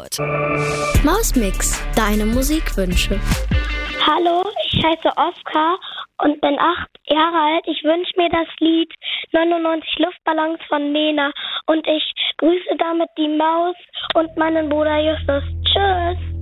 Start. Mausmix, deine Musikwünsche. Hallo, ich heiße Oskar und bin 8 Jahre alt. Ich wünsche mir das Lied 99 Luftballons von Nena und ich grüße damit die Maus und meinen Bruder Justus. Tschüss!